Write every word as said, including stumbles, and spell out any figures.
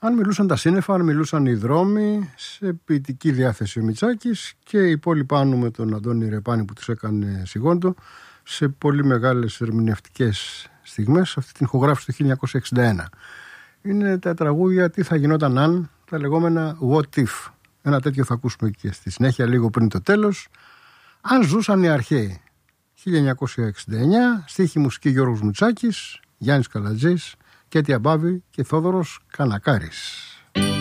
Αν μιλούσαν τα σύννεφα, αν μιλούσαν οι δρόμοι, σε ποιητική διάθεση ο Μητσάκης και η πόλη πάνω με τον Αντώνη Ρεπάνη που τους έκανε σιγόντο σε πολύ μεγάλες ερμηνευτικές στιγμές, αυτή την ηχογράφηση του χίλια εννιακόσια εξήντα ένα. Είναι τα τραγούδια «Τι θα γινόταν αν», τα λεγόμενα «What if». Ένα τέτοιο θα ακούσουμε και στη συνέχεια λίγο πριν το τέλος. «Αν ζούσαν οι αρχαίοι». χίλια εννιακόσια εξήντα εννιά, στίχη μουσική Γιώργος Μητσάκης, Γιάννης Καλατζής, Κέτη Αμπάβη και Θόδωρος Κανακάρης.